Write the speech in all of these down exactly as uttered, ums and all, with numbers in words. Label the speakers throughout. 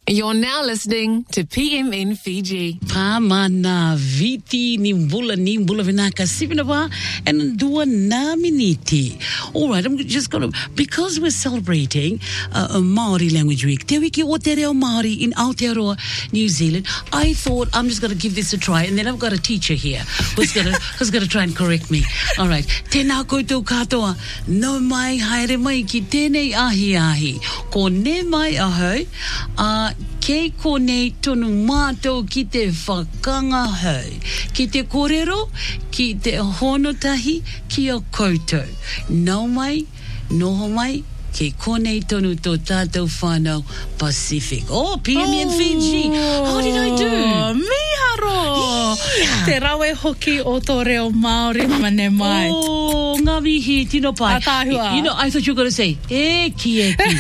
Speaker 1: You're now listening to P M N Fiji.
Speaker 2: Pamana viti ni mbula ni mbula vinaka sivinawa and dua na miniti. All right, I'm just gonna, because we're celebrating uh, a Maori language week, Te wiki o te reo Maori in Aotearoa, New Zealand, I thought I'm just gonna give this a try, and then I've got a teacher here who's gonna who's gonna try and correct me. All right, tēnā koutou katoa, no mai haere mai ki tēnei ahi ahi, ko ne mai ahau, uh, kei konei tonu mātou ki te whakanga hau, ki te kōrero, ki te honotahi, ki a koutou. Nau mai, noho mai, kei konei tonu tō tātou whānau Pacific. Oh, P M N oh, Fiji. How did I do?
Speaker 3: Miharo.
Speaker 2: Yeah.
Speaker 3: Te rawe hoki o tō reo Māori mane mai.
Speaker 2: Oh, ngā mihi, tino pai.
Speaker 3: Atahua.
Speaker 2: You know, I thought you were going to say, e ki e ki.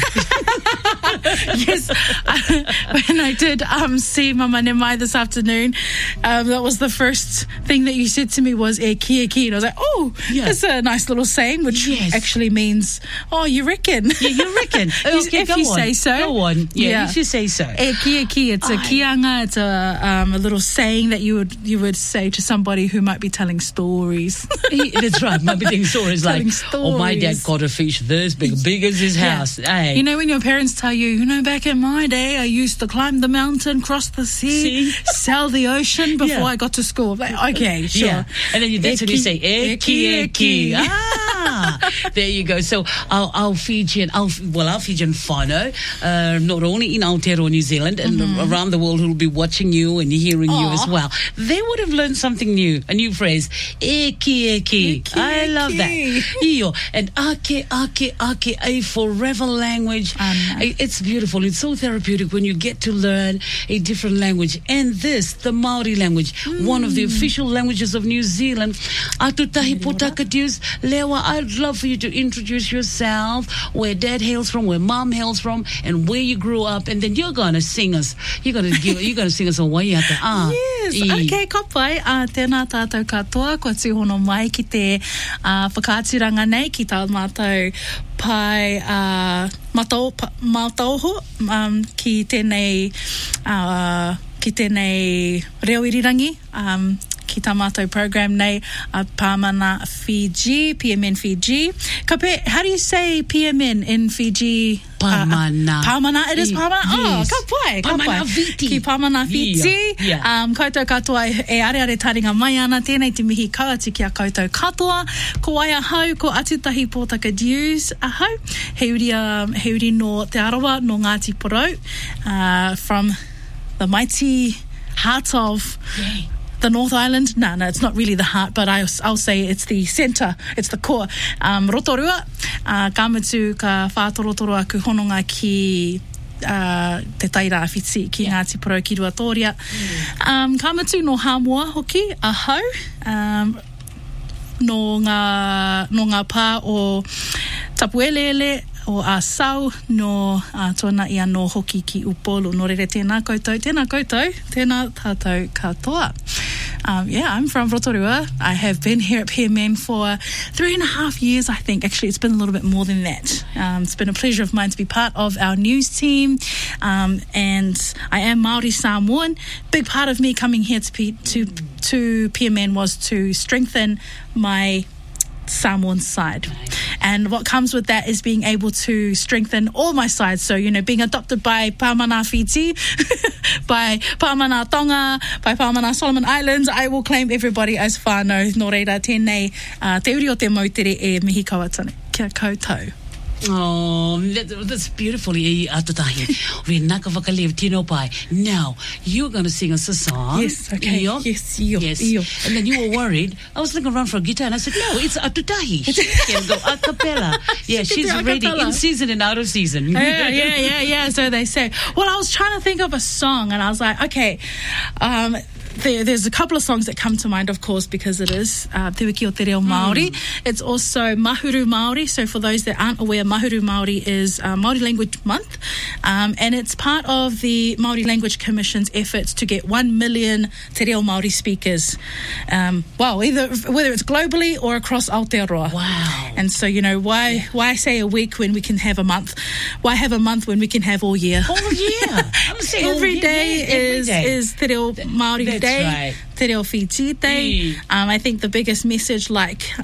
Speaker 3: Yes, I, when I did um, see Mama Nemai this afternoon, um, that was the first thing that you said to me was e ki e ki, and I was like, oh, yeah. That's a nice little saying, which
Speaker 2: yes.
Speaker 3: actually means, oh, you reckon?
Speaker 2: Yeah, you reckon? Okay,
Speaker 3: if
Speaker 2: go
Speaker 3: you
Speaker 2: on.
Speaker 3: say so.
Speaker 2: Go on. Yeah, yeah. You should say so.
Speaker 3: E ki e ki, it's a
Speaker 2: I...
Speaker 3: kianga, it's a, um, a little saying that you would you would say to somebody who might be telling stories.
Speaker 2: That's right, might be telling stories
Speaker 3: telling
Speaker 2: like,
Speaker 3: stories.
Speaker 2: oh, my dad caught a fish this big, big as his house.
Speaker 3: Yeah.
Speaker 2: Hey.
Speaker 3: You know, when your parents tell you, you know, back in my day, I used to climb the mountain, cross the sea,
Speaker 2: See?
Speaker 3: sail the ocean before
Speaker 2: Yeah.
Speaker 3: I got to school. Like, okay, sure.
Speaker 2: Yeah. And then you, that's when you say, e ki e ki. Ah, there you go. So our, our Fijian, our, well, our Fijian whānau, uh, not only in Aotearoa, New Zealand, and mm-hmm. around the world who will be watching you and hearing
Speaker 3: Aww.
Speaker 2: you as well, they would have learned something new, a new phrase, e ki e ki.
Speaker 3: E ki
Speaker 2: I
Speaker 3: e
Speaker 2: love
Speaker 3: ki.
Speaker 2: that. Iyo. And ake, ake, ake, a forever language.
Speaker 3: Um,
Speaker 2: It's beautiful. It's so therapeutic when you get to learn a different language. And this, the Maori language, mm. one of the official languages of New Zealand. Atutahi Potakatus, Lewa, I'd love for you to introduce yourself, where dad hails from, where mom hails from, and where you grew up. And then you're going to sing us. You're going to give. You're going to sing us a waiata. Ah,
Speaker 3: yes.
Speaker 2: I.
Speaker 3: Okay, ka pai. Uh, tēnā tātou katoa, ko tūhono mai ki te uh, whakaatiranga nei, ki tā mātou pai uh, matau, pa, matauho um, ki tēnei uh, ki tēnei reo irirangi um, ki tā mātou program nei uh, Pāmana Fiji, P M N Fiji. Ka pe, how do you say P M N in Fiji?
Speaker 2: Pāmana.
Speaker 3: Uh, Pāmana, it is Pāmana?
Speaker 2: Yes.
Speaker 3: Oh, ka pai, ka pai.
Speaker 2: Pāmana Viti.
Speaker 3: Ki Pāmana Viti.
Speaker 2: Yeah. Yeah.
Speaker 3: Um, koutou katoa e are are taringa mai ana, tēnei te mihi kauati ki a koutou katoa. Ko ai ahau, ko atutahi pōtaka dius ahau. He uri, um, he uri no te arawa no Ngāti Porou, uh, from the mighty heart of...
Speaker 2: Yeah.
Speaker 3: The North Island? No, no, it's not really the heart, but I'll, I'll say it's the centre, it's the core. Um, Rotorua, uh, kamutu ka whātorotoro aku hononga ki uh, te taira awhiti ki yeah. Ngāti Porou ki Ruatoria. Mm. Um, kamutu no Hamua hoki, ahau, um, no ngā, no ngā pā o Tapuelele, o a sau no a tōna ia no hoki ki Upolu. No rere tēnā koutou, tēnā koutou, tēnā tātou katoa. Um, yeah, I'm from Rotorua. I have been here at P M N for three and a half years, I think. Actually, it's been a little bit more than that. Um, it's been a pleasure of mine to be part of our news team. Um, and I am Māori Samoan. Big part of me coming here to, P- to, to P M N was to strengthen my Samoan side. And what comes with that is being able to strengthen all my sides. So, you know, being adopted by Pāmana Fiji, by Pāmana Tonga, by Pāmana Solomon Islands, I will claim everybody as whānau. Nō reira, tēnei uh, te uri o te mautere e mihi kawatane. Kia koutou.
Speaker 2: Oh, that, that's beautiful. Atutahi. We naka whakalev tino pai. Now, you're going to sing us a song.
Speaker 3: Yes, okay.
Speaker 2: Iyo?
Speaker 3: Yes, iyo,
Speaker 2: yes.
Speaker 3: iyo.
Speaker 2: And then you were worried. I was looking around for a guitar and I said, no, it's Atutahi. She can go a cappella. Yeah,
Speaker 3: She
Speaker 2: she's
Speaker 3: can do a
Speaker 2: ready
Speaker 3: cappella.
Speaker 2: in season and out of season.
Speaker 3: yeah, yeah, yeah, yeah. So they say. Well, I was trying to think of a song and I was like, okay, um, there, there's a couple of songs that come to mind, of course, because it is uh, Te Wiki o Te Reo Māori. Mm. It's also Mahuru Māori. So for those that aren't aware, Mahuru Māori is uh, Māori Language Month, um, and it's part of the Māori Language Commission's efforts to get one million Te Reo Māori speakers. Um, well, either whether it's globally or across Aotearoa.
Speaker 2: Wow.
Speaker 3: And so, you know, why yeah. why say a week when we can have a month? Why have a month when we can have all year?
Speaker 2: All year. I'm saying
Speaker 3: every
Speaker 2: all
Speaker 3: day
Speaker 2: year, every
Speaker 3: is
Speaker 2: day.
Speaker 3: is Te Reo Māori
Speaker 2: That's
Speaker 3: Day,
Speaker 2: right.
Speaker 3: Te Reo Fiji Day.
Speaker 2: Mm.
Speaker 3: Um, I think the biggest message, like